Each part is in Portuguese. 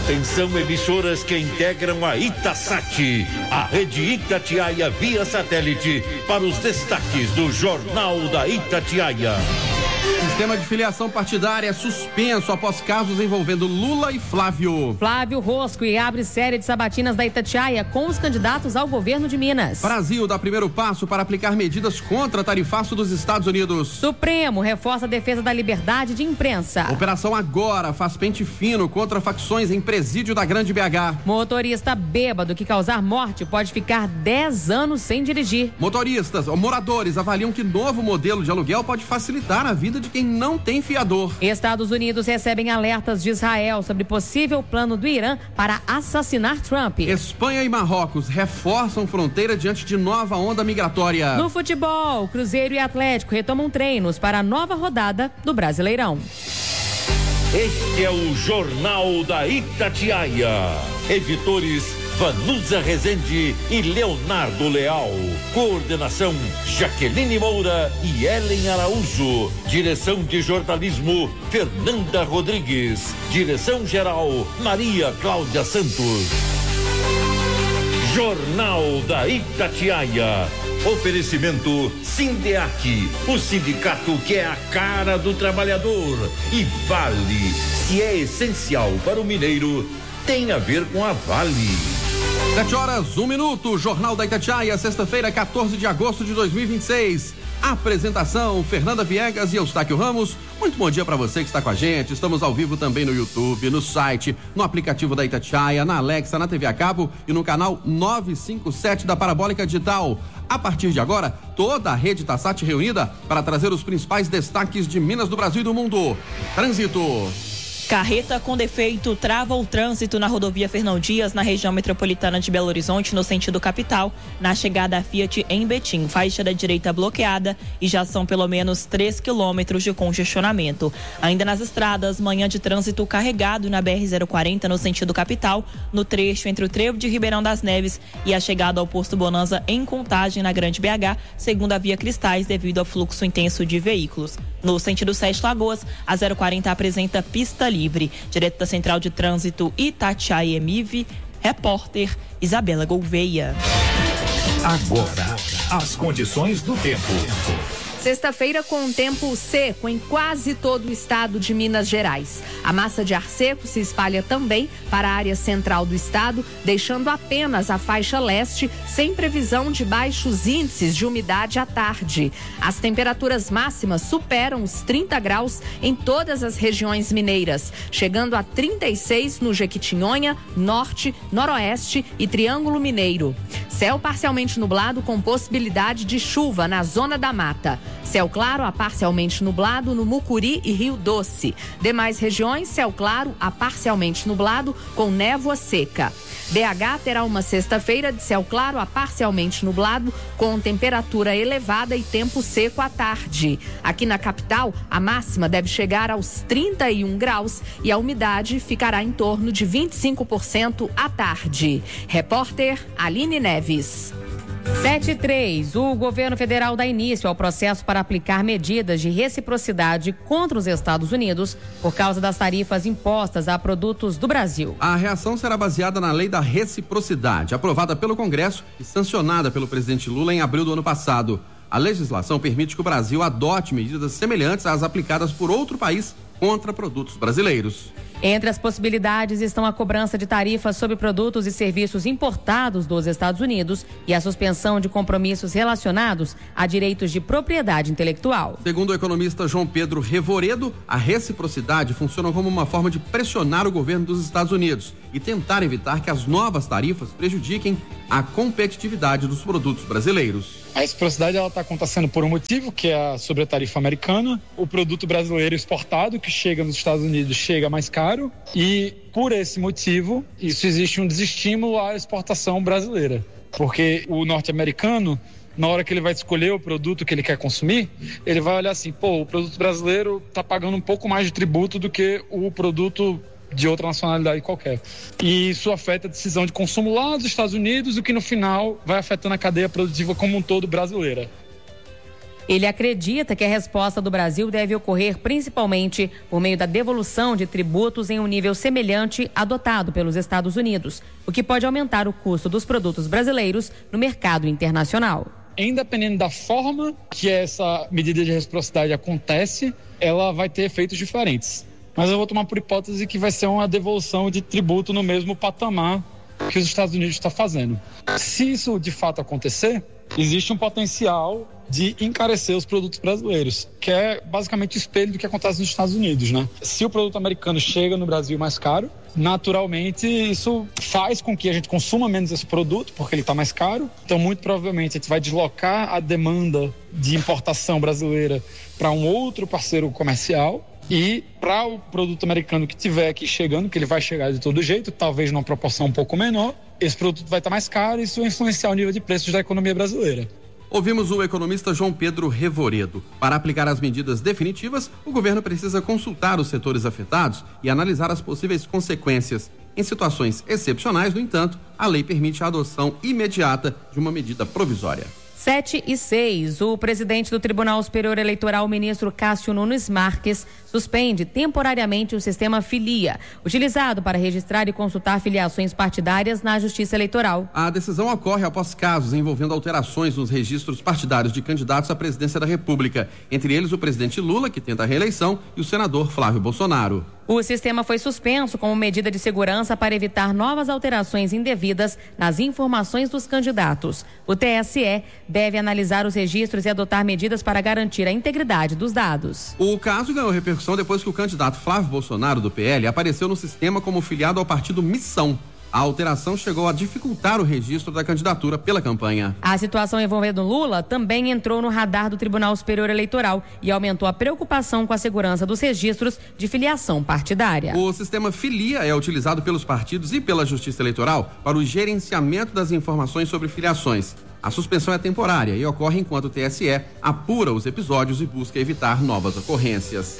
Atenção, emissoras que integram a Itasat, a rede Itatiaia via satélite, para os destaques do Jornal da Itatiaia. Sistema de filiação partidária é suspenso após casos envolvendo Lula e Flávio. Flávio Rosco abre série de sabatinas da Itatiaia com os candidatos ao governo de Minas. Brasil dá primeiro passo para aplicar medidas contra tarifaço dos Estados Unidos. Supremo reforça a defesa da liberdade de imprensa. Operação Agora faz pente fino contra facções em presídio da Grande BH. Motorista bêbado que causar morte pode ficar 10 anos sem dirigir. Moradores avaliam que novo modelo de aluguel pode facilitar a vida de quem não tem fiador. Estados Unidos recebem alertas de Israel sobre possível plano do Irã para assassinar Trump. Espanha e Marrocos reforçam fronteira diante de nova onda migratória. No futebol, Cruzeiro e Atlético retomam treinos para a nova rodada do Brasileirão. Este é o Jornal da Itatiaia. Editores Vanusa Rezende e Leonardo Leal. Coordenação Jaqueline Moura e Ellen Araújo. Direção de jornalismo Fernanda Rodrigues. Direção-geral Maria Cláudia Santos. Jornal da Itatiaia. Oferecimento Sindeac, o sindicato que é a cara do trabalhador. E Vale, se é essencial para o mineiro, tem a ver com a Vale. 7h01, Jornal da Itatiaia, sexta-feira, 14 de agosto de 2026. Apresentação, Fernanda Viegas e Eustáquio Ramos. Muito bom dia para você que está com a gente. Estamos ao vivo também no YouTube, no site, no aplicativo da Itatiaia, na Alexa, na TV a cabo e no canal 957 da Parabólica Digital. A partir de agora, toda a rede Itasat reunida para trazer os principais destaques de Minas, do Brasil e do mundo. Trânsito. Carreta com defeito trava o trânsito na rodovia Fernão Dias, na região metropolitana de Belo Horizonte, no sentido capital, na chegada a Fiat em Betim. Faixa da direita bloqueada e já são pelo menos 3 quilômetros de congestionamento. Ainda nas estradas, manhã de trânsito carregado na BR-040 no sentido capital, no trecho entre o trevo de Ribeirão das Neves e a chegada ao posto Bonanza em Contagem, na Grande BH, segundo a Via Cristais, devido ao fluxo intenso de veículos. No sentido Sete Lagoas, a 040 apresenta pista livre. Direto da Central de Trânsito Itatiaia Emive, repórter Isabela Gouveia. Agora, as condições do tempo. Sexta-feira com tempo seco em quase todo o estado de Minas Gerais. A massa de ar seco se espalha também para a área central do estado, deixando apenas a faixa leste sem previsão de baixos índices de umidade à tarde. As temperaturas máximas superam os 30 graus em todas as regiões mineiras, chegando a 36 no Jequitinhonha, Norte, Noroeste e Triângulo Mineiro. Céu parcialmente nublado com possibilidade de chuva na zona da mata. Céu claro a parcialmente nublado no Mucuri e Rio Doce. Demais regiões, céu claro a parcialmente nublado com névoa seca. BH terá uma sexta-feira de céu claro a parcialmente nublado com temperatura elevada e tempo seco à tarde. Aqui na capital, a máxima deve chegar aos 31 graus e a umidade ficará em torno de 25% à tarde. Repórter Aline Neves. 7:03. O governo federal dá início ao processo para aplicar medidas de reciprocidade contra os Estados Unidos por causa das tarifas impostas a produtos do Brasil. A reação será baseada na lei da reciprocidade, aprovada pelo Congresso e sancionada pelo presidente Lula em abril do ano passado. A legislação permite que o Brasil adote medidas semelhantes às aplicadas por outro país contra produtos brasileiros. Entre as possibilidades estão a cobrança de tarifas sobre produtos e serviços importados dos Estados Unidos e a suspensão de compromissos relacionados a direitos de propriedade intelectual. Segundo o economista João Pedro Revoredo, a reciprocidade funciona como uma forma de pressionar o governo dos Estados Unidos e tentar evitar que as novas tarifas prejudiquem a competitividade dos produtos brasileiros. A reciprocidade está acontecendo por um motivo, que é sobre a tarifa americana. O produto brasileiro exportado que chega nos Estados Unidos chega mais caro e, por esse motivo, isso existe um desestímulo à exportação brasileira. Porque o norte-americano, na hora que ele vai escolher o produto que ele quer consumir, ele vai olhar assim, o produto brasileiro está pagando um pouco mais de tributo do que o produto de outra nacionalidade qualquer. E isso afeta a decisão de consumo lá dos Estados Unidos, o que no final vai afetando a cadeia produtiva como um todo brasileira. Ele acredita que a resposta do Brasil deve ocorrer principalmente por meio da devolução de tributos em um nível semelhante adotado pelos Estados Unidos, o que pode aumentar o custo dos produtos brasileiros no mercado internacional. Independente da forma que essa medida de reciprocidade acontece, ela vai ter efeitos diferentes. Mas eu vou tomar por hipótese que vai ser uma devolução de tributo no mesmo patamar que os Estados Unidos estão fazendo. Se isso de fato acontecer, existe um potencial de encarecer os produtos brasileiros, que é basicamente o espelho do que acontece nos Estados Unidos, né? Se o produto americano chega no Brasil mais caro, naturalmente isso faz com que a gente consuma menos esse produto, porque ele está mais caro. Então, muito provavelmente, a gente vai deslocar a demanda de importação brasileira para um outro parceiro comercial. E para o produto americano que estiver aqui chegando, que ele vai chegar de todo jeito, talvez numa proporção um pouco menor, esse produto vai estar mais caro e isso vai influenciar o nível de preços da economia brasileira. Ouvimos o economista João Pedro Revoredo. Para aplicar as medidas definitivas, o governo precisa consultar os setores afetados e analisar as possíveis consequências. Em situações excepcionais, no entanto, a lei permite a adoção imediata de uma medida provisória. 7:06, o presidente do Tribunal Superior Eleitoral, o ministro Cássio Nunes Marques, suspende temporariamente o sistema Filia, utilizado para registrar e consultar filiações partidárias na Justiça Eleitoral. A decisão ocorre após casos envolvendo alterações nos registros partidários de candidatos à presidência da República, entre eles o presidente Lula, que tenta a reeleição, e o senador Flávio Bolsonaro. O sistema foi suspenso como medida de segurança para evitar novas alterações indevidas nas informações dos candidatos. O TSE deve analisar os registros e adotar medidas para garantir a integridade dos dados. O caso ganhou repercussão depois que o candidato Flávio Bolsonaro, do PL, apareceu no sistema como filiado ao partido Missão. A alteração chegou a dificultar o registro da candidatura pela campanha. A situação envolvendo Lula também entrou no radar do Tribunal Superior Eleitoral e aumentou a preocupação com a segurança dos registros de filiação partidária. O sistema Filia é utilizado pelos partidos e pela Justiça Eleitoral para o gerenciamento das informações sobre filiações. A suspensão é temporária e ocorre enquanto o TSE apura os episódios e busca evitar novas ocorrências.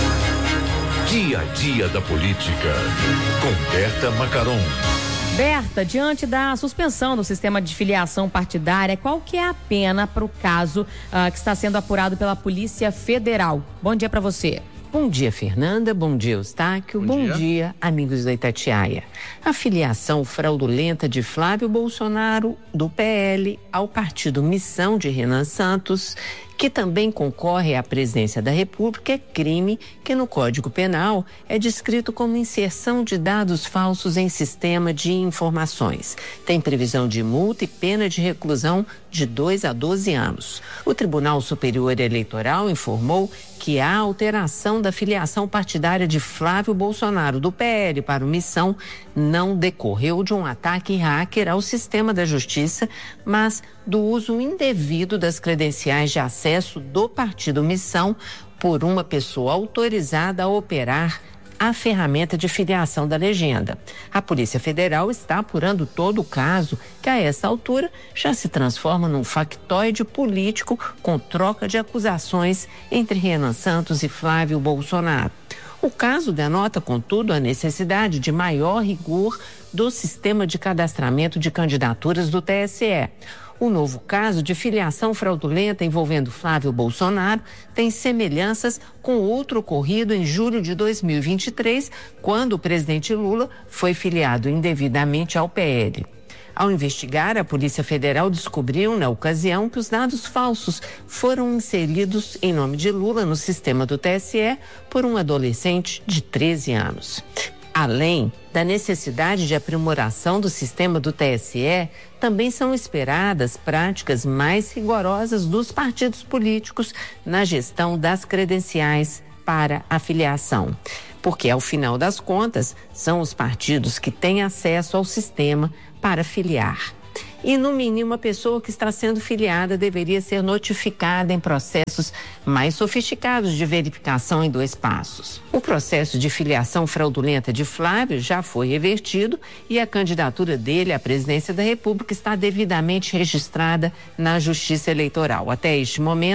Dia a dia da política, com Berta Macaron. Berta, diante da suspensão do sistema de filiação partidária, qual que é a pena para o caso que está sendo apurado pela Polícia Federal? Bom dia para você. Bom dia, Fernanda. Bom dia, Eustáquio. Bom dia, amigos da Itatiaia. A filiação fraudulenta de Flávio Bolsonaro, do PL, ao partido Missão de Renan Santos, que também concorre à presidência da República, é crime que no Código Penal é descrito como inserção de dados falsos em sistema de informações. Tem previsão de multa e pena de reclusão de 2 a 12 anos. O Tribunal Superior Eleitoral informou que a alteração da filiação partidária de Flávio Bolsonaro, do PL, para o Missão não decorreu de um ataque hacker ao sistema da Justiça, mas do uso indevido das credenciais de acesso do partido Missão por uma pessoa autorizada a operar a ferramenta de filiação da legenda. A Polícia Federal está apurando todo o caso, que a essa altura já se transforma num factoide político com troca de acusações entre Renan Santos e Flávio Bolsonaro. O caso denota, contudo, a necessidade de maior rigor do sistema de cadastramento de candidaturas do TSE. O novo caso de filiação fraudulenta envolvendo Flávio Bolsonaro tem semelhanças com outro ocorrido em julho de 2023, quando o presidente Lula foi filiado indevidamente ao PL. Ao investigar, a Polícia Federal descobriu, na ocasião, que os dados falsos foram inseridos em nome de Lula no sistema do TSE por um adolescente de 13 anos. Além da necessidade de aprimoração do sistema do TSE, também são esperadas práticas mais rigorosas dos partidos políticos na gestão das credenciais para a filiação. Porque, ao final das contas, são os partidos que têm acesso ao sistema para filiar. E, no mínimo, a pessoa que está sendo filiada deveria ser notificada em processos mais sofisticados de verificação em 2 passos. O processo de filiação fraudulenta de Flávio já foi revertido e a candidatura dele à presidência da República está devidamente registrada na Justiça Eleitoral. Até este momento,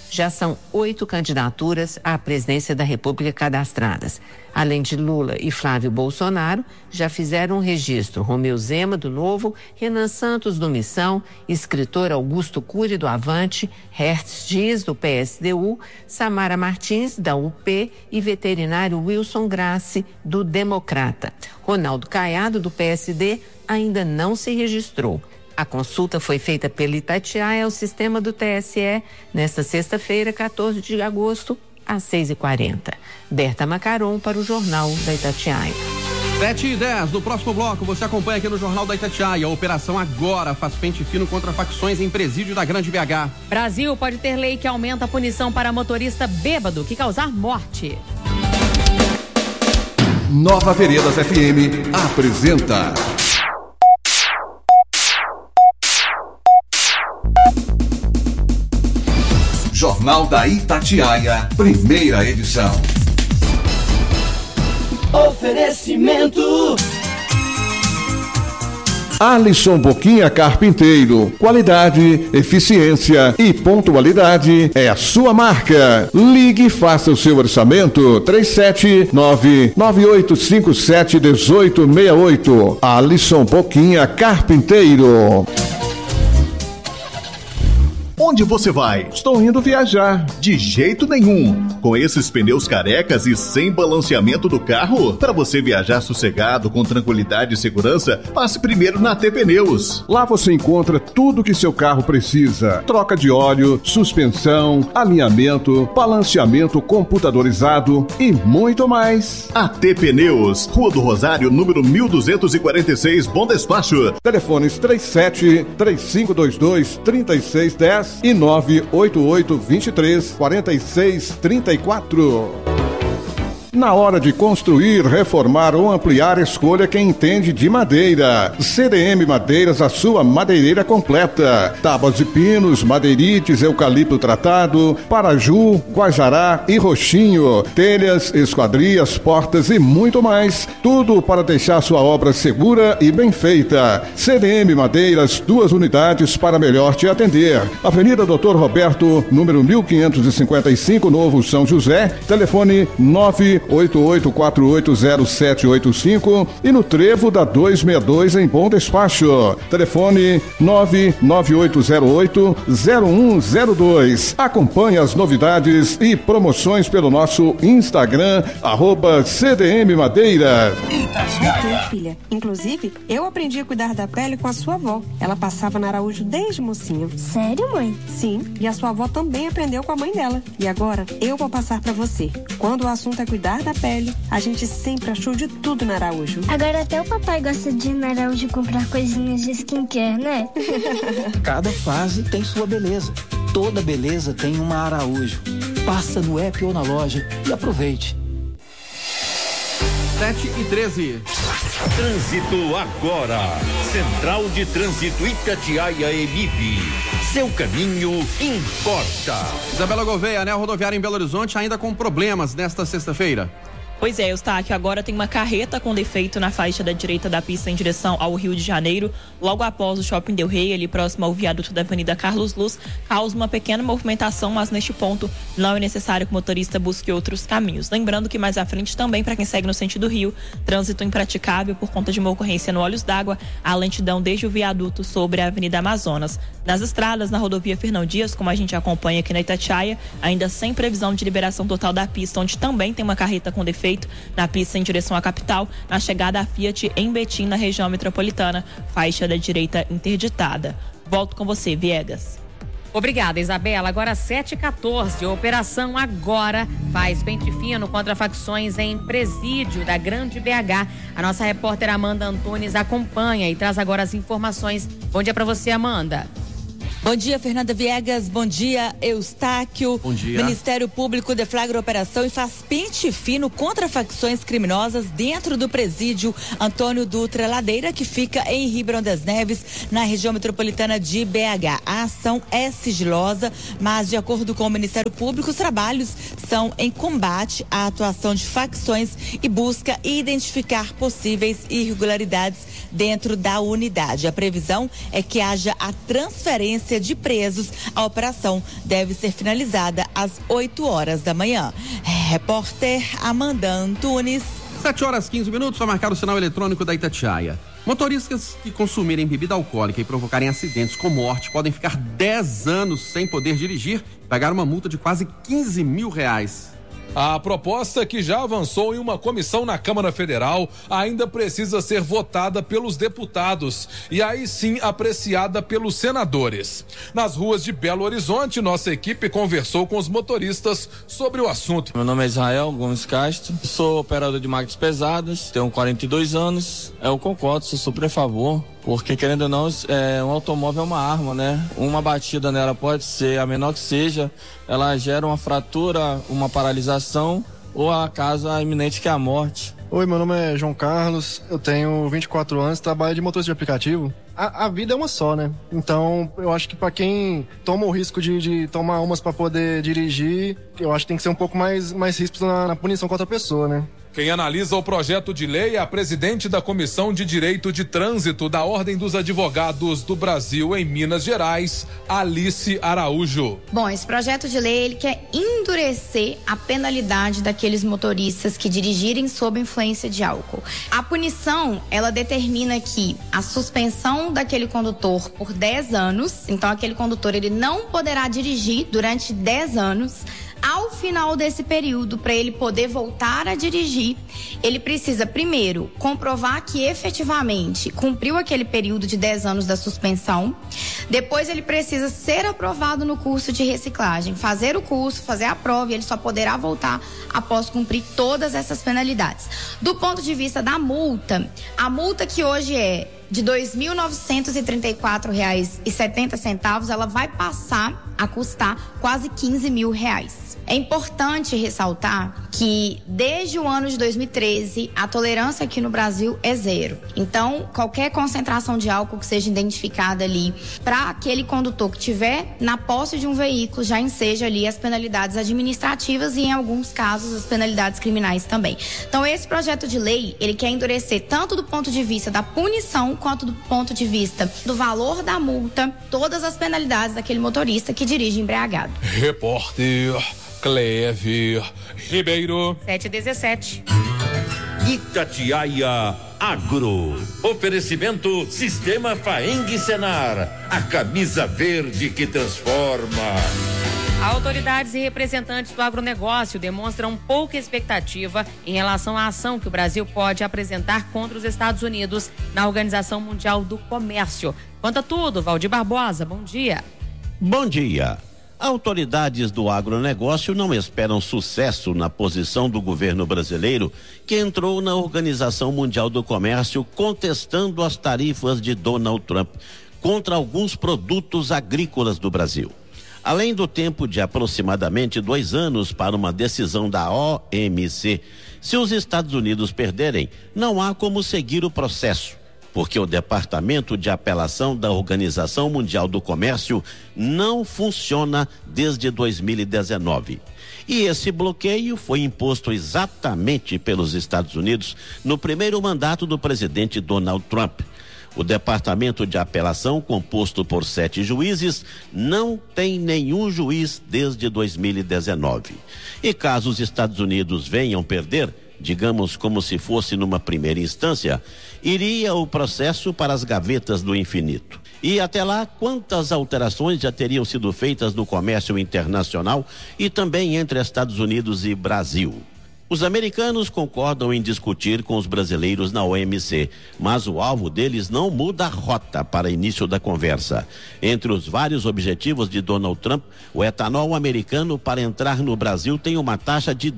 já são 8 candidaturas à presidência da República cadastradas. Além de Lula e Flávio Bolsonaro, já fizeram um registro Romeu Zema, do Novo, Renan Santos, do Missão, escritor Augusto Cury, do Avante, Hertz Dias, do PSDU, Samara Martins, da UP e veterinário Wilson Grassi, do Democrata. Ronaldo Caiado, do PSD, ainda não se registrou. A consulta foi feita pela Itatiaia ao sistema do TSE nesta sexta-feira, 14 de agosto, às 6h40. Berta Macaron para o Jornal da Itatiaia. 7h10, no próximo bloco você acompanha aqui no Jornal da Itatiaia. A Operação Agora faz pente fino contra facções em presídio da Grande BH. Brasil pode ter lei que aumenta a punição para motorista bêbado que causar morte. Nova Veredas FM apresenta Jornal da Itatiaia, primeira edição. Oferecimento Alisson Boquinha Carpinteiro. Qualidade, eficiência e pontualidade é a sua marca. Ligue e faça o seu orçamento. 379-9857-1868. Alisson Boquinha Carpinteiro. Onde você vai? Estou indo viajar. De jeito nenhum. Com esses pneus carecas e sem balanceamento do carro, para você viajar sossegado, com tranquilidade e segurança, passe primeiro na AT Pneus. Lá você encontra tudo que seu carro precisa. Troca de óleo, suspensão, alinhamento, balanceamento computadorizado e muito mais. AT Pneus, Rua do Rosário, número 1246, Bom Despacho. Telefones 37-3522-3610 e 988-23-4634. Na hora de construir, reformar ou ampliar, escolha quem entende de madeira. CDM Madeiras, a sua madeireira completa. Tábuas de pinos, madeirites, eucalipto tratado, paraju, guajará e roxinho. Telhas, esquadrias, portas e muito mais. Tudo para deixar sua obra segura e bem feita. CDM Madeiras, 2 unidades para melhor te atender. Avenida Doutor Roberto, número 1555, Novo São José. Telefone 988480785 e no Trevo da 262 em Bom Despacho. Telefone 998080102. Acompanhe as novidades e promoções pelo nosso Instagram, @CDM Madeira. Ok, filha. Inclusive, eu aprendi a cuidar da pele com a sua avó. Ela passava na Araújo desde mocinha. Sério, mãe? Sim, e a sua avó também aprendeu com a mãe dela. E agora, eu vou passar pra você. Quando o assunto é cuidar da pele, a gente sempre achou de tudo na Araújo. Agora até o papai gosta de ir na Araújo comprar coisinhas de skincare, né? Cada fase tem sua beleza. Toda beleza tem uma Araújo. Passa no app ou na loja e aproveite. 7h13. Trânsito agora. Central de Trânsito Itatiaia EMIB. Seu caminho importa. Isabela Gouveia, né? A rodoviária em Belo Horizonte ainda com problemas nesta sexta-feira. Pois é, Eustáquio, agora tem uma carreta com defeito na faixa da direita da pista em direção ao Rio de Janeiro, logo após o Shopping Del Rey, ali próximo ao viaduto da Avenida Carlos Luz, causa uma pequena movimentação, mas neste ponto não é necessário que o motorista busque outros caminhos. Lembrando que mais à frente também, para quem segue no sentido Rio, trânsito impraticável por conta de uma ocorrência no Olhos d'Água, a lentidão desde o viaduto sobre a Avenida Amazonas. Nas estradas, na rodovia Fernão Dias, como a gente acompanha aqui na Itatiaia, ainda sem previsão de liberação total da pista, onde também tem uma carreta com defeito na pista em direção à capital, na chegada à Fiat em Betim, na região metropolitana, faixa da direita interditada. Volto com você, Viegas. Obrigada, Isabela. Agora 7h14, Operação Agora faz pente fino contra facções em presídio da Grande BH. A nossa repórter Amanda Antunes acompanha e traz agora as informações. Bom dia para você, Amanda. Bom dia, Fernanda Viegas. Bom dia, Eustáquio. Bom dia. Ministério Público deflagra operação e faz pente fino contra facções criminosas dentro do presídio Antônio Dutra Ladeira, que fica em Ribeirão das Neves, na região metropolitana de BH. A ação é sigilosa, mas de acordo com o Ministério Público, os trabalhos são em combate à atuação de facções e busca identificar possíveis irregularidades dentro da unidade. A previsão é que haja a transferência ausência de presos, a operação deve ser finalizada às 8 horas da manhã. Repórter Amanda Antunes. 7h15, vai marcar o sinal eletrônico da Itatiaia. Motoristas que consumirem bebida alcoólica e provocarem acidentes com morte podem ficar 10 anos sem poder dirigir e pagar uma multa de quase R$15 mil. A proposta, que já avançou em uma comissão na Câmara Federal, ainda precisa ser votada pelos deputados e aí sim apreciada pelos senadores. Nas ruas de Belo Horizonte, nossa equipe conversou com os motoristas sobre o assunto. Meu nome é Israel Gomes Castro, sou operador de máquinas pesadas, tenho 42 anos, eu concordo, sou super a favor. Porque, querendo ou não, um automóvel é uma arma, né? Uma batida nela pode ser, a menor que seja, ela gera uma fratura, uma paralisação ou a causa iminente que é a morte. Oi, meu nome é João Carlos, eu tenho 24 anos, trabalho de motorista de aplicativo. A vida é uma só, né? Então, eu acho que pra quem toma o risco de tomar umas pra poder dirigir, eu acho que tem que ser um pouco mais ríspido na punição contra a pessoa, né? Quem analisa o projeto de lei é a presidente da Comissão de Direito de Trânsito da Ordem dos Advogados do Brasil em Minas Gerais, Alice Araújo. Bom, esse projeto de lei, ele quer endurecer a penalidade daqueles motoristas que dirigirem sob influência de álcool. A punição, ela determina que a suspensão daquele condutor por 10 anos, então aquele condutor ele não poderá dirigir durante 10 anos. Ao final desse período, para ele poder voltar a dirigir, ele precisa, primeiro, comprovar que efetivamente cumpriu aquele período de 10 anos da suspensão. Depois, ele precisa ser aprovado no curso de reciclagem, fazer o curso, fazer a prova, e ele só poderá voltar após cumprir todas essas penalidades. Do ponto de vista da multa, a multa que hoje é de R$ 2.934,70, ela vai passar a custar quase R$15 mil. É importante ressaltar que desde o ano de 2013 a tolerância aqui no Brasil é 0. Então, qualquer concentração de álcool que seja identificada ali para aquele condutor que tiver na posse de um veículo já enseja ali as penalidades administrativas e em alguns casos as penalidades criminais também. Então, esse projeto de lei, ele quer endurecer tanto do ponto de vista da punição quanto do ponto de vista do valor da multa, todas as penalidades daquele motorista que dirige embriagado. Repórter Clever Ribeiro. 7h17. Itatiaia Agro. Oferecimento Sistema Faeng Senar. A camisa verde que transforma. Autoridades e representantes do agronegócio demonstram pouca expectativa em relação à ação que o Brasil pode apresentar contra os Estados Unidos na Organização Mundial do Comércio. Conta tudo, Valdir Barbosa, bom dia. Bom dia. Autoridades do agronegócio não esperam sucesso na posição do governo brasileiro, que entrou na Organização Mundial do Comércio contestando as tarifas de Donald Trump contra alguns produtos agrícolas do Brasil. Além do tempo de aproximadamente 2 anos para uma decisão da OMC, se os Estados Unidos perderem, não há como seguir o processo, porque o Departamento de Apelação da Organização Mundial do Comércio não funciona desde 2019. E esse bloqueio foi imposto exatamente pelos Estados Unidos no primeiro mandato do presidente Donald Trump. O Departamento de Apelação, composto por 7 juízes, não tem nenhum juiz desde 2019. E caso os Estados Unidos venham perder, digamos como se fosse numa primeira instância, iria o processo para as gavetas do infinito. E até lá, quantas alterações já teriam sido feitas no comércio internacional e também entre Estados Unidos e Brasil? Os americanos concordam em discutir com os brasileiros na OMC, mas o alvo deles não muda a rota para início da conversa. Entre os vários objetivos de Donald Trump, o etanol americano para entrar no Brasil tem uma taxa de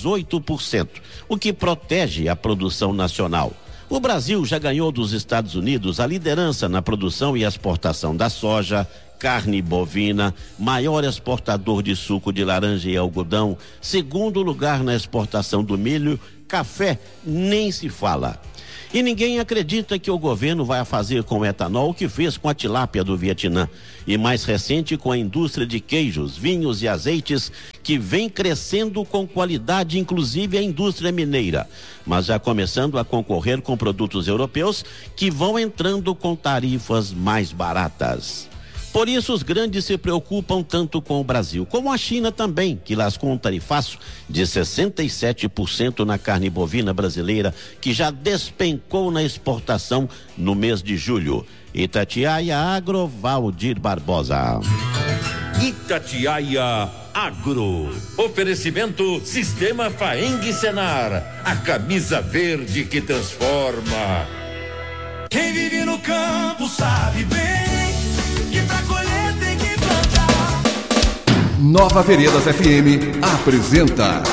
18%, o que protege a produção nacional. O Brasil já ganhou dos Estados Unidos a liderança na produção e exportação da soja, carne bovina, maior exportador de suco de laranja e algodão, segundo lugar na exportação do milho, café nem se fala. E ninguém acredita que o governo vai fazer com o etanol o que fez com a tilápia do Vietnã. E mais recente com a indústria de queijos, vinhos e azeites, que vem crescendo com qualidade, inclusive a indústria mineira. Mas já começando a concorrer com produtos europeus que vão entrando com tarifas mais baratas. Por isso, os grandes se preocupam tanto com o Brasil, como a China também, que lascou um tarifaço de 67% na carne bovina brasileira, que já despencou na exportação no mês de julho. Itatiaia Agro, Valdir Barbosa. Itatiaia Agro. Oferecimento Sistema Faeng Senar. A camisa verde que transforma. Quem vive no campo sabe bem que pra colher tem que plantar. Nova Veredas FM apresenta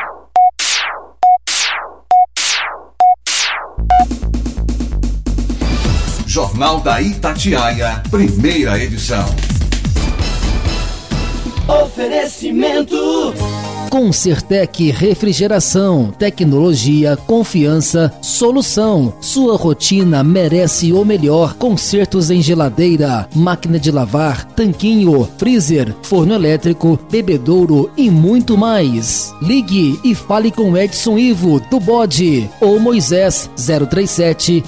Jornal da Itatiaia, primeira edição. Oferecimento Concertec Refrigeração, tecnologia, confiança, solução. Sua rotina merece o melhor. Consertos em geladeira, máquina de lavar, tanquinho, freezer, forno elétrico, bebedouro e muito mais. Ligue e fale com Edson Ivo do Bode ou Moisés 037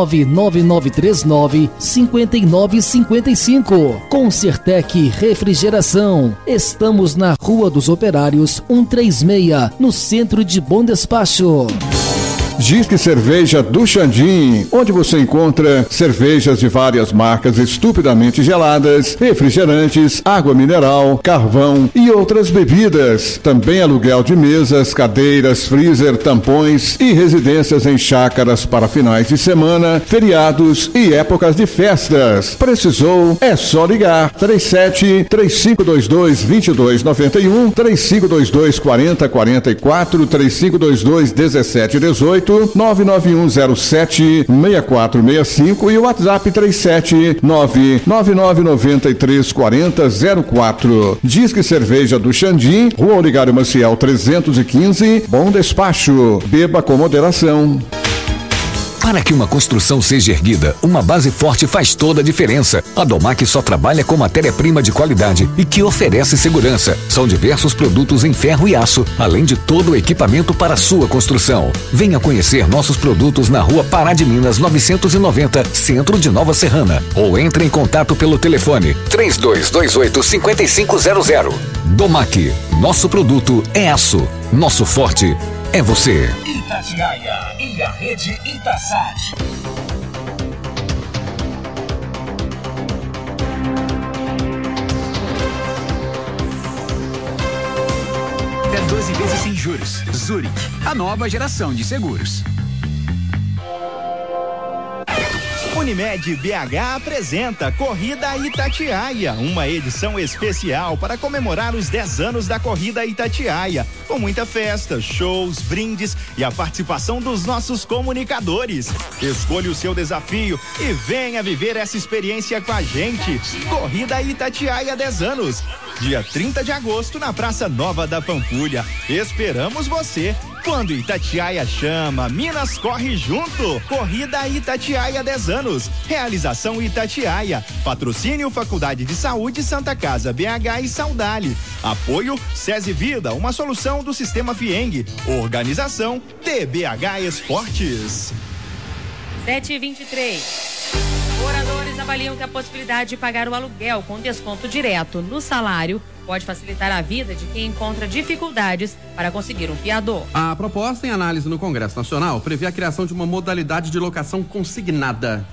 99939 5955. Concertec Refrigeração. Estamos na Rua dos Operários 136, no centro de Bom Despacho. Disque Cerveja do Xandim, onde você encontra cervejas de várias marcas estupidamente geladas, refrigerantes, água mineral, carvão e outras bebidas. Também aluguel de mesas, cadeiras, freezer, tampões e residências em chácaras para finais de semana, feriados e épocas de festas. Precisou? É só ligar. 37-3522-2291, 3522-4044, 3522-1718, 99107-6465 e o WhatsApp 379-9993-4004. Disque Cerveja do Xandim, Rua Oligário Maciel 315, Bom Despacho. Beba com moderação. Para que uma construção seja erguida, uma base forte faz toda a diferença. A Domac só trabalha com matéria-prima de qualidade e que oferece segurança. São diversos produtos em ferro e aço, além de todo o equipamento para a sua construção. Venha conhecer nossos produtos na Rua Pará de Minas 990, Centro de Nova Serrana. Ou entre em contato pelo telefone 3228-5500. Domac, nosso produto é aço. Nosso forte é você. Itatiaia e a rede Itasat. Até 12 vezes sem juros. Zurich, a nova geração de seguros. Unimed BH apresenta Corrida Itatiaia, uma edição especial para comemorar os 10 anos da Corrida Itatiaia, com muita festa, shows, brindes e a participação dos nossos comunicadores. Escolha o seu desafio e venha viver essa experiência com a gente. Corrida Itatiaia 10 anos, dia 30 de agosto na Praça Nova da Pampulha. Esperamos você. Quando Itatiaia chama, Minas corre junto. Corrida Itatiaia 10 anos. Realização Itatiaia. Patrocínio Faculdade de Saúde Santa Casa BH e Saudale. Apoio SESI Vida, uma solução do Sistema Fieng. Organização TBH Esportes. 7h23. Moradores avaliam que a possibilidade de pagar o aluguel com desconto direto no salário pode facilitar a vida de quem encontra dificuldades para conseguir um fiador. A proposta em análise no Congresso Nacional prevê a criação de uma modalidade de locação consignada.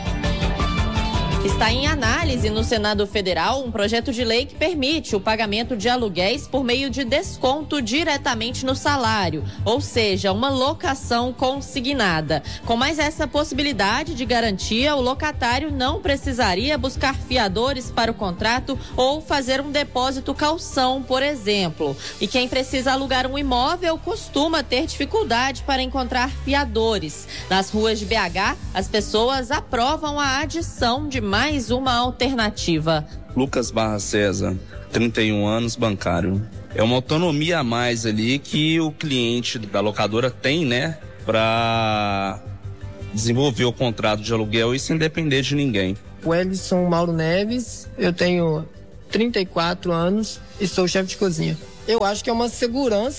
Está em análise no Senado Federal um projeto de lei que permite o pagamento de aluguéis por meio de desconto diretamente no salário, ou seja, uma locação consignada. Com mais essa possibilidade de garantia, o locatário não precisaria buscar fiadores para o contrato ou fazer um depósito calção, por exemplo. E quem precisa alugar um imóvel costuma ter dificuldade para encontrar fiadores. Nas ruas de BH, as pessoas aprovam a adição de mais uma alternativa. Lucas Barra César, 31 anos, bancário. É uma autonomia a mais ali que o cliente da locadora tem, né? Para desenvolver o contrato de aluguel e sem depender de ninguém. Wellison Mauro Neves, eu tenho 34 anos e sou chefe de cozinha. Eu acho que é uma segurança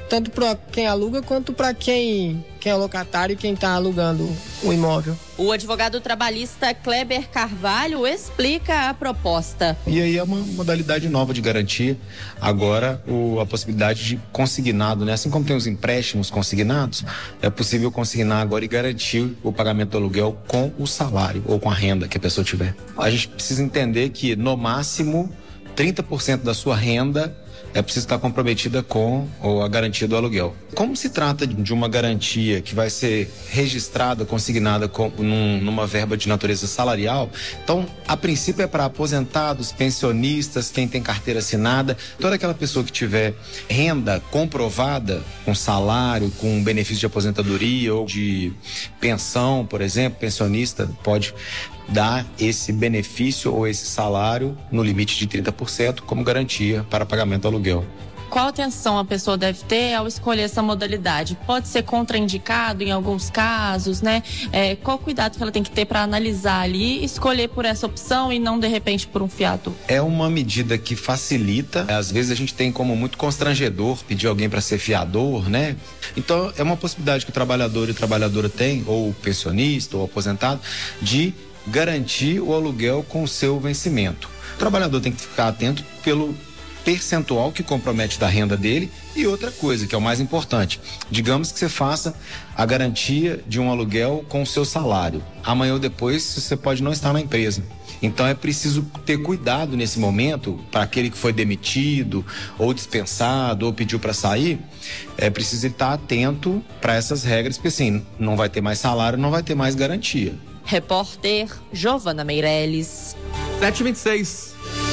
tanto para quem aluga quanto para quem é locatário e quem está alugando o imóvel. O advogado trabalhista Kleber Carvalho explica a proposta. E aí é uma modalidade nova de garantia. Agora, a possibilidade de consignado, né? Assim como tem os empréstimos consignados, é possível consignar agora e garantir o pagamento do aluguel com o salário ou com a renda que a pessoa tiver. A gente precisa entender que, no máximo, 30% da sua renda é preciso estar comprometida com a garantia do aluguel. Como se trata de uma garantia que vai ser registrada, consignada numa verba de natureza salarial, então, a princípio é para aposentados, pensionistas, quem tem carteira assinada, toda aquela pessoa que tiver renda comprovada, com salário, com benefício de aposentadoria ou de pensão, por exemplo, pensionista pode dar esse benefício ou esse salário no limite de 30% como garantia para pagamento do aluguel. Qual atenção a pessoa deve ter ao escolher essa modalidade? Pode ser contraindicado em alguns casos, né? Qual cuidado que ela tem que ter para analisar ali, escolher por essa opção e não de repente por um fiador? É uma medida que facilita. Às vezes a gente tem como muito constrangedor pedir alguém para ser fiador, né? Então é uma possibilidade que o trabalhador e a trabalhadora tem, ou o pensionista ou o aposentado, de garantir o aluguel com o seu vencimento. O trabalhador tem que ficar atento pelo percentual que compromete da renda dele e outra coisa, que é o mais importante. Digamos que você faça a garantia de um aluguel com o seu salário. Amanhã ou depois você pode não estar na empresa. Então é preciso ter cuidado nesse momento para aquele que foi demitido ou dispensado ou pediu para sair. É preciso estar atento para essas regras, porque assim, não vai ter mais salário, não vai ter mais garantia. Repórter Giovana Meirelles. 7h26.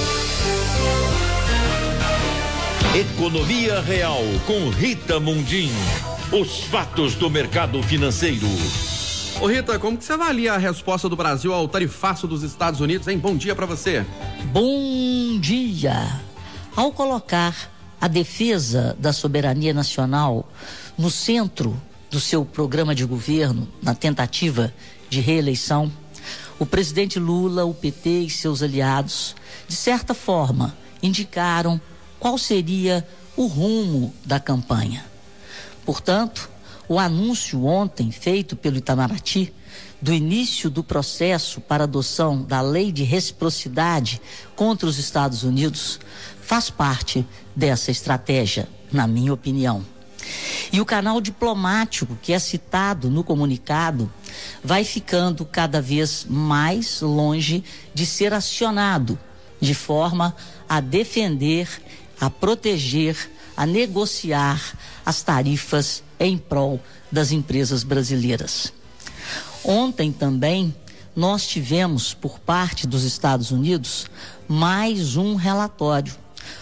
Economia Real com Rita Mundim. Os fatos do mercado financeiro. Ô Rita, como que você avalia a resposta do Brasil ao tarifaço dos Estados Unidos, hein? Bom dia para você. Bom dia. Ao colocar a defesa da soberania nacional no centro do seu programa de governo, na tentativa de reeleição, o presidente Lula, o PT e seus aliados, de certa forma, indicaram qual seria o rumo da campanha. Portanto, o anúncio ontem feito pelo Itamaraty do início do processo para adoção da lei de reciprocidade contra os Estados Unidos faz parte dessa estratégia, na minha opinião. E o canal diplomático que é citado no comunicado vai ficando cada vez mais longe de ser acionado, de forma a defender, a proteger, a negociar as tarifas em prol das empresas brasileiras. Ontem também nós tivemos por parte dos Estados Unidos mais um relatório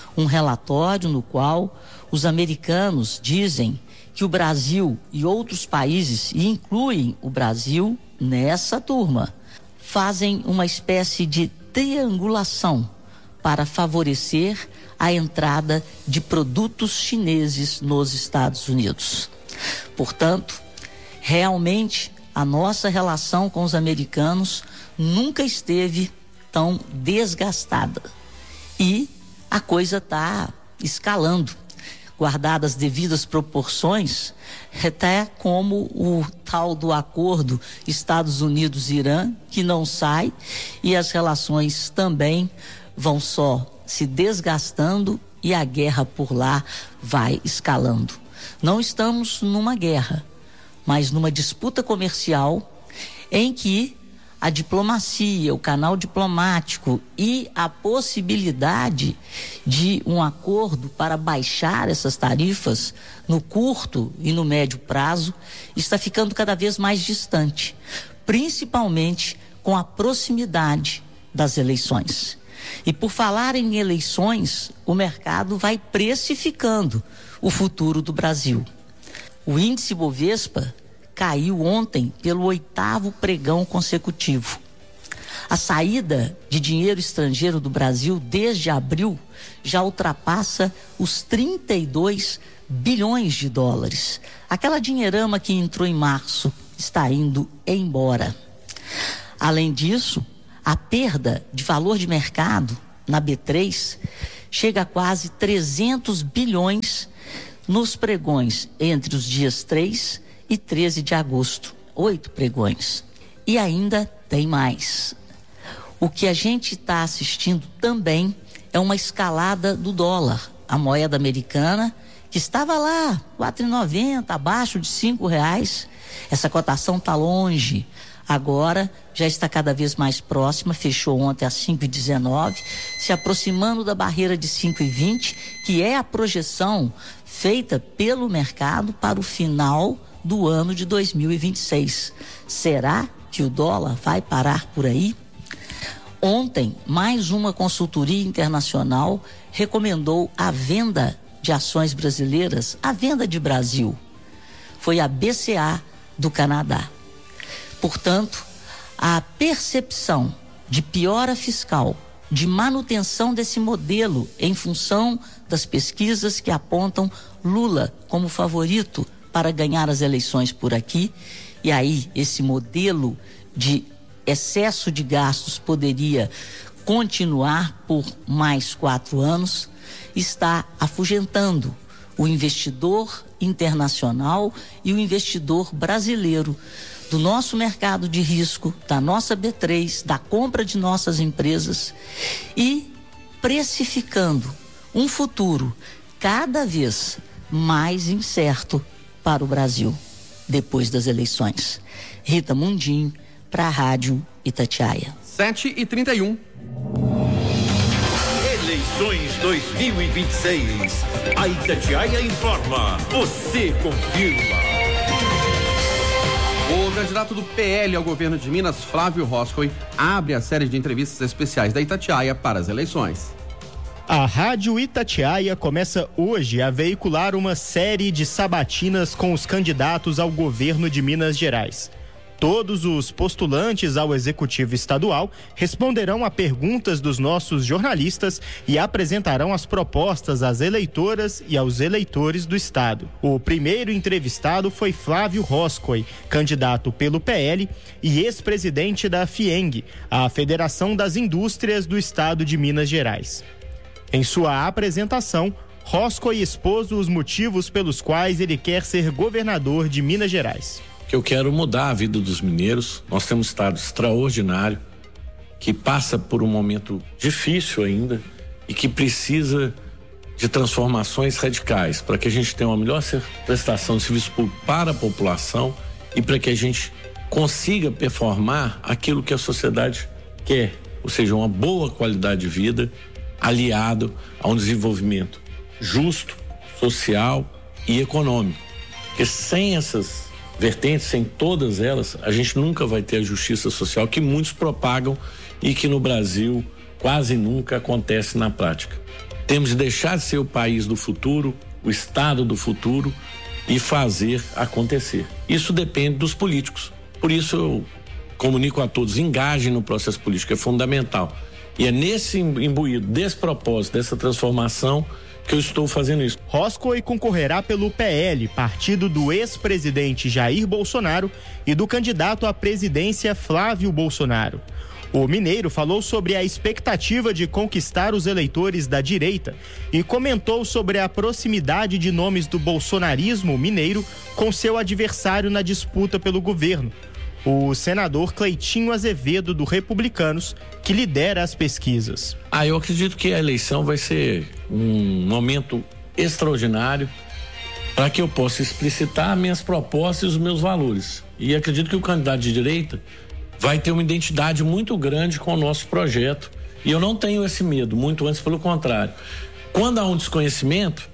no qual os americanos dizem que o Brasil e outros países, e incluem o Brasil nessa turma, fazem uma espécie de triangulação para favorecer a entrada de produtos chineses nos Estados Unidos. Portanto, realmente a nossa relação com os americanos nunca esteve tão desgastada. E a coisa está escalando, guardadas as devidas proporções, até como o tal do acordo Estados Unidos-Irã, que não sai, e as relações também vão só se desgastando e a guerra por lá vai escalando. Não estamos numa guerra, mas numa disputa comercial em que a diplomacia, o canal diplomático e a possibilidade de um acordo para baixar essas tarifas no curto e no médio prazo está ficando cada vez mais distante, principalmente com a proximidade das eleições. E por falar em eleições, o mercado vai precificando o futuro do Brasil. O índice Bovespa caiu ontem pelo 8º pregão consecutivo. A saída de dinheiro estrangeiro do Brasil desde abril já ultrapassa os 32 bilhões de dólares. Aquela dinheirama que entrou em março está indo embora. Além disso, a perda de valor de mercado na B3 chega a quase 300 bilhões nos pregões entre os dias 3 e 13 de agosto. 8 pregões. E ainda tem mais. O que a gente está assistindo também é uma escalada do dólar. A moeda americana, que estava lá, R$ 4,90, abaixo de R$5. Essa cotação está longe. Agora já está cada vez mais próxima, fechou ontem a 5,19, se aproximando da barreira de 5,20, que é a projeção feita pelo mercado para o final do ano de 2026. Será que o dólar vai parar por aí? Ontem, mais uma consultoria internacional recomendou a venda de ações brasileiras, a venda de Brasil. Foi a BCA do Canadá. Portanto, a percepção de piora fiscal, de manutenção desse modelo em função das pesquisas que apontam Lula como favorito para ganhar as eleições por aqui, e aí esse modelo de excesso de gastos poderia continuar por mais 4 anos, está afugentando o investidor internacional e o investidor brasileiro do nosso mercado de risco, da nossa B3, da compra de nossas empresas e precificando um futuro cada vez mais incerto para o Brasil depois das eleições. Rita Mundim, para a Rádio Itatiaia. 7h31. Eleições 2026. A Itatiaia informa. Você confirma. O candidato do PL ao governo de Minas, Flávio Roscoe, abre a série de entrevistas especiais da Itatiaia para as eleições. A Rádio Itatiaia começa hoje a veicular uma série de sabatinas com os candidatos ao governo de Minas Gerais. Todos os postulantes ao Executivo Estadual responderão a perguntas dos nossos jornalistas e apresentarão as propostas às eleitoras e aos eleitores do Estado. O primeiro entrevistado foi Flávio Roscoe, candidato pelo PL e ex-presidente da FIENG, a Federação das Indústrias do Estado de Minas Gerais. Em sua apresentação, Roscoe expôs os motivos pelos quais ele quer ser governador de Minas Gerais. Eu quero mudar a vida dos mineiros. Nós temos um estado extraordinário que passa por um momento difícil ainda e que precisa de transformações radicais para que a gente tenha uma melhor prestação de serviço público para a população e para que a gente consiga performar aquilo que a sociedade quer, ou seja, uma boa qualidade de vida aliado a um desenvolvimento justo, social e econômico. Porque sem essas vertentes, sem todas elas, a gente nunca vai ter a justiça social que muitos propagam e que no Brasil quase nunca acontece na prática. Temos de deixar de ser o país do futuro, o estado do futuro e fazer acontecer. Isso depende dos políticos. Por isso eu comunico a todos, engajem no processo político, é fundamental. E é nesse imbuído, desse propósito, dessa transformação que eu estou fazendo isso. Roscoe concorrerá pelo PL, partido do ex-presidente Jair Bolsonaro e do candidato à presidência Flávio Bolsonaro. O mineiro falou sobre a expectativa de conquistar os eleitores da direita e comentou sobre a proximidade de nomes do bolsonarismo mineiro com seu adversário na disputa pelo governo, o senador Cleitinho Azevedo, do Republicanos, que lidera as pesquisas. Eu acredito que a eleição vai ser um momento extraordinário para que eu possa explicitar minhas propostas e os meus valores. E acredito que o candidato de direita vai ter uma identidade muito grande com o nosso projeto. E eu não tenho esse medo, muito antes pelo contrário. Quando há um desconhecimento,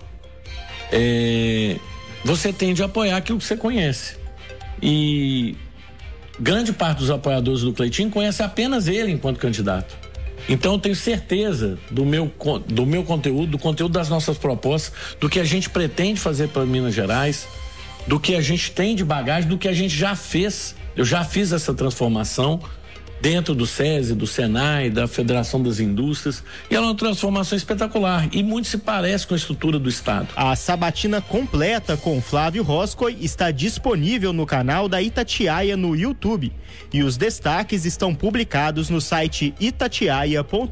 você tende a apoiar aquilo que você conhece. E grande parte dos apoiadores do Cleitinho conhece apenas ele enquanto candidato. Então eu tenho certeza do meu conteúdo, do conteúdo das nossas propostas, do que a gente pretende fazer para Minas Gerais, do que a gente tem de bagagem, do que a gente já fez. Eu já fiz essa transformação dentro do SESI, do SENAI, da Federação das Indústrias, e ela é uma transformação espetacular e muito se parece com a estrutura do Estado. A sabatina completa com Flávio Roscoe está disponível no canal da Itatiaia no YouTube e os destaques estão publicados no site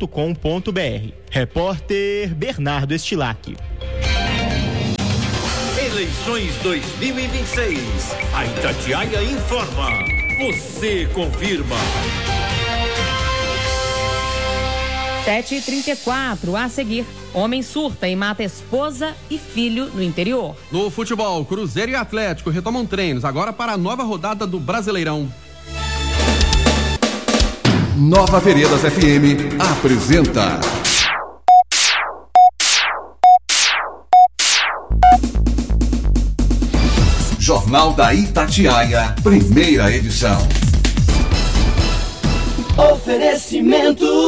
itatiaia.com.br. Repórter Bernardo Estilac. Eleições 2026. A Itatiaia informa. Você confirma. 7h34, a seguir. Homem surta e mata esposa e filho no interior. No futebol, Cruzeiro e Atlético retomam treinos agora para a nova rodada do Brasileirão. Nova Veredas FM apresenta Jornal da Itatiaia, primeira edição. Oferecimento